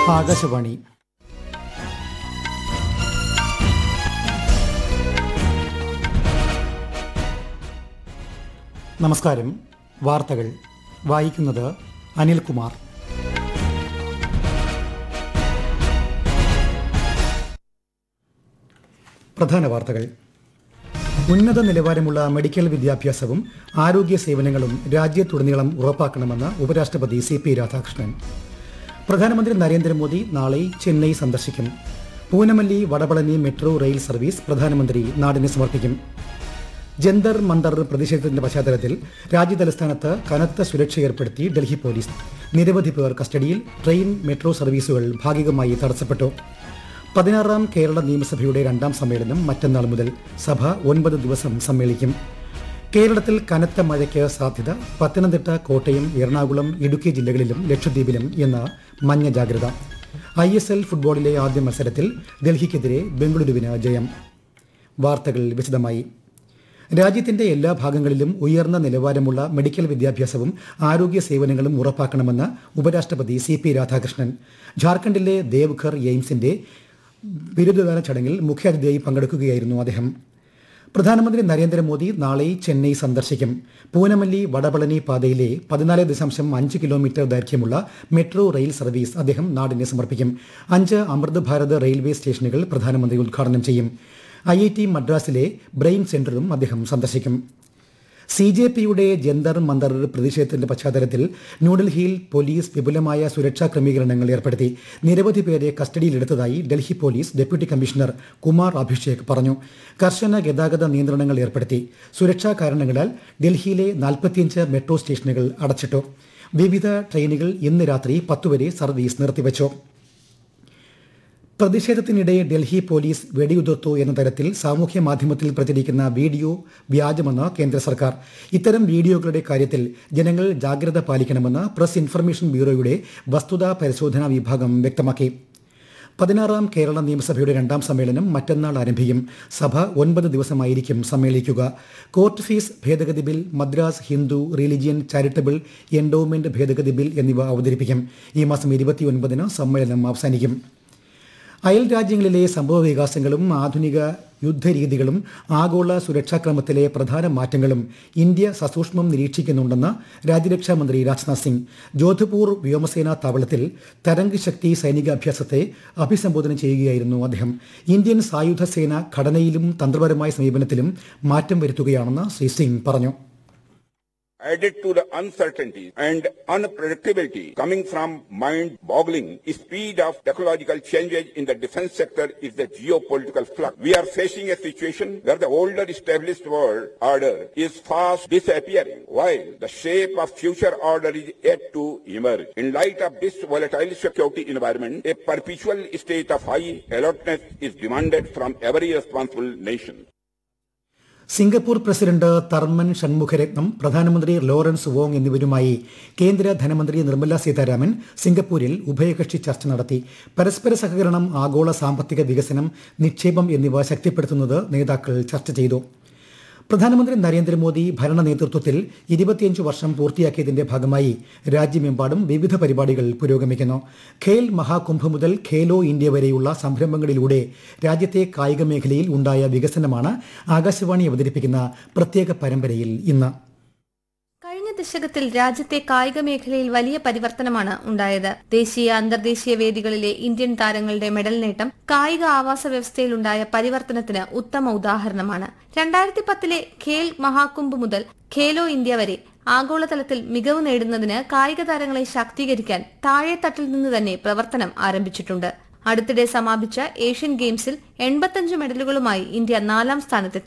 ആകാശവാണി. നമസ്കാരം. വാർത്തകൾ വായിക്കുന്നത് അനിൽകുമാർ. പ്രധാന വാർത്തകൾ. ഉന്നത നിലവാരമുള്ള മെഡിക്കൽ വിദ്യാഭ്യാസവും ആരോഗ്യ സേവനങ്ങളും രാജ്യത്തുടനീളം ഉറപ്പാക്കണമെന്ന് ഉപരാഷ്ട്രപതി CP രാധാകൃഷ്ണൻ. പ്രധാനമന്ത്രി നരേന്ദ്രമോദി നാളെ ചെന്നൈ സന്ദർശിക്കും. Poonamallee Vadapalani metro rail service പ്രധാനമന്ത്രി നാടിന് സമർപ്പിക്കും. ജന്തർ മന്ദർ പ്രതിഷേധത്തിന്റെ പശ്ചാത്തലത്തിൽ രാജ്യതലസ്ഥാനത്ത് കനത്ത സുരക്ഷ ഏർപ്പെടുത്തി ഡൽഹി പോലീസ്. നിരവധി പേർ കസ്റ്റഡിയിൽ. ട്രെയിൻ, മെട്രോ സർവീസുകൾ ഭാഗികമായി തടസ്സപ്പെട്ടു. 16ാം കേരള നിയമസഭയുടെ 2ാം സമ്മേളനം മറ്റന്നാൾ മുതൽ. സഭ 9 ദിവസം സമ്മേളിക്കും. കേരളത്തിൽ കനത്ത മഴയ്ക്ക് സാധ്യത. പത്തനംതിട്ട, കോട്ടയം, എറണാകുളം, ഇടുക്കി ജില്ലകളിലും ലക്ഷദ്വീപിലും ഇന്ന് മഞ്ഞ ജാഗ്രത. ISL ഫുട്ബോളിലെ ആദ്യ മത്സരത്തിൽ ഡൽഹിക്കെതിരെ ബംഗളൂരുവിന് ജയം. വാർത്തകൾ വിശദമായി. രാജ്യത്തിന്റെ എല്ലാ ഭാഗങ്ങളിലും ഉയർന്ന നിലവാരമുള്ള മെഡിക്കൽ വിദ്യാഭ്യാസവും ആരോഗ്യ സേവനങ്ങളും ഉറപ്പാക്കണമെന്ന് ഉപരാഷ്ട്രപതി CP രാധാകൃഷ്ണൻ. ഝാർഖണ്ഡിലെ ദേവ്ഘർ എയിംസിന്റെ ബിരുദദാന ചടങ്ങിൽ മുഖ്യാതിഥിയായി പങ്കെടുക്കുകയായിരുന്നു അദ്ദേഹം. പ്രധാനമന്ത്രി നരേന്ദ്രമോദി നാളെ ചെന്നൈ സന്ദർശിക്കും. പൂനമല്ലി വടപളനി പാതയിലെ 14.5 കിലോമീറ്റർ ദൈർഘ്യമുള്ള മെട്രോ റെയിൽ സർവീസ് അദ്ദേഹം നാടിന് സമർപ്പിക്കും. 5 അമൃത് ഭാരത് റെയിൽവേ സ്റ്റേഷനുകൾ പ്രധാനമന്ത്രി ഉദ്ഘാടനം ചെയ്യും. IIT മദ്രാസിലെ ബ്രെയിൻ സെന്ററും അദ്ദേഹം സന്ദർശിക്കും. CJPയുടെ ജന്തർ മന്ദർ പ്രതിഷേധത്തിന്റെ പശ്ചാത്തലത്തിൽ ന്യൂഡൽഹിയിൽ പോലീസ് വിപുലമായ സുരക്ഷാ ക്രമീകരണങ്ങൾ ഏർപ്പെടുത്തി. നിരവധി പേരെ കസ്റ്റഡിയിലെടുത്തതായി Delhi police deputy commissioner Kumar Abhishek പറഞ്ഞു. കർശന ഗതാഗത നിയന്ത്രണങ്ങൾ ഏർപ്പെടുത്തി. സുരക്ഷാ കാരണങ്ങളാൽ ഡൽഹിയിലെ 45 മെട്രോ സ്റ്റേഷനുകൾ അടച്ചിട്ടു. വിവിധ ട്രെയിനുകൾ ഇന്ന് രാത്രി 10 വരെ സർവീസ് നിർത്തിവച്ചു. പ്രതിഷേധത്തിനിടെ ഡൽഹി പോലീസ് വെടിയുതിർത്തു എന്ന തരത്തിൽ സാമൂഹ്യ മാധ്യമത്തിൽ പ്രചരിക്കുന്ന വീഡിയോ വ്യാജമെന്ന് കേന്ദ്ര സർക്കാർ. ഇത്തരം വീഡിയോകളുടെ കാര്യത്തിൽ ജനങ്ങൾ ജാഗ്രത പാലിക്കണമെന്ന് പ്രസ് ഇൻഫർമേഷൻ ബ്യൂറോയുടെ വസ്തുതാ പരിശോധനാ വിഭാഗം വ്യക്തമാക്കി. 16ാം കേരള നിയമസഭയുടെ 2ാം സമ്മേളനം മറ്റന്നാൾ ആരംഭിക്കും. സഭ 9 ദിവസമായിരിക്കും സമ്മേളിക്കുക. കോർട്ട് ഫീസ് ഭേദഗതി bill, Madras Hindu religion charitable endowment ഭേദഗതി ബിൽ എന്നിവ അവതരിപ്പിക്കും. ഈ മാസം 29-ന് സമ്മേളനം അവസാനിക്കും. അയൽ രാജ്യങ്ങളിലെ സംഭവവികാസങ്ങളും ആധുനിക യുദ്ധരീതികളും ആഗോള സുരക്ഷാക്രമത്തിലെ പ്രധാന മാറ്റങ്ങളും ഇന്ത്യ സസൂക്ഷ്മം നിരീക്ഷിക്കുന്നുണ്ടെന്ന് രാജ്യരക്ഷാമന്ത്രി രാജ്നാഥ് സിംഗ്. ജോധ്പൂർ വ്യോമസേനാ താവളത്തിൽ തരംഗ് ശക്തി സൈനികാഭ്യാസത്തെ അഭിസംബോധന ചെയ്യുകയായിരുന്നു അദ്ദേഹം. ഇന്ത്യൻ സായുധ സേന ഘടനയിലും തന്ത്രപരമായ സമീപനത്തിലും മാറ്റം വരുത്തുകയാണെന്ന് ശ്രീ സിംഗ് പറഞ്ഞു. Added to the uncertainty and unpredictability coming from mind-boggling speed of technological changes in the defense sector is the geopolitical flux. We are facing a situation where the older established world order is fast disappearing, while the shape of future order is yet to emerge. In light of this volatile security environment, a perpetual state of high alertness is demanded from every responsible nation. Singapore president Tharman Shanmugaratnam, പ്രധാനമന്ത്രി Lawrence Wong എന്നിവരുമായി കേന്ദ്ര ധനമന്ത്രി നിർമ്മല സീതാരാമൻ സിംഗപ്പൂരിൽ ഉഭയകക്ഷി ചർച്ച നടത്തി. പരസ്പര സഹകരണം, ആഗോള സാമ്പത്തിക വികസനം, നിക്ഷേപം എന്നിവ ശക്തിപ്പെടുത്തുന്നത് നേതാക്കൾ ചർച്ച ചെയ്തു. പ്രധാനമന്ത്രി നരേന്ദ്രമോദി ഭരണ നേതൃത്വത്തിൽ 25 വർഷം പൂർത്തിയാക്കിയതിന്റെ ഭാഗമായി രാജ്യമെമ്പാടും വിവിധ പരിപാടികൾ പുരോഗമിക്കുന്നു. ഖേൽ മഹാകുംഭ് മുതൽ ഖേലോ ഇന്ത്യ വരെയുള്ള സംരംഭങ്ങളിലൂടെ രാജ്യത്തെ കായിക മേഖലയിൽ ഉണ്ടായ വികസനമാണ് ആകാശവാണി അവതരിപ്പിക്കുന്ന പ്രത്യേക പരമ്പരയിൽ ഇന്ന്. കഴിഞ്ഞ ദശകത്തിൽ രാജ്യത്തെ കായിക മേഖലയിൽ വലിയ പരിവർത്തനമാണ് ഉണ്ടായത്. ദേശീയ, അന്തർദേശീയ വേദികളിലെ ഇന്ത്യൻ താരങ്ങളുടെ മെഡൽ നേട്ടം കായിക ആവാസ വ്യവസ്ഥയിലുണ്ടായ പരിവർത്തനത്തിന് ഉത്തമ ഉദാഹരണമാണ്. 2010-ലെ ഖേൽ മഹാകുംഭ് മുതൽ ഖേലോ ഇന്ത്യ വരെ ആഗോളതലത്തിൽ മികവ് നേടുന്നതിന് കായിക താരങ്ങളെ ശാക്തീകരിക്കാൻ താഴെത്തട്ടിൽ നിന്ന് തന്നെ പ്രവർത്തനം ആരംഭിച്ചിട്ടുണ്ട്. അടുത്തിടെ സമാപിച്ച ഏഷ്യൻ ഗെയിംസിൽ 85 മെഡലുകളുമായി ഇന്ത്യ 4ാം സ്ഥാനത്തെത്തി.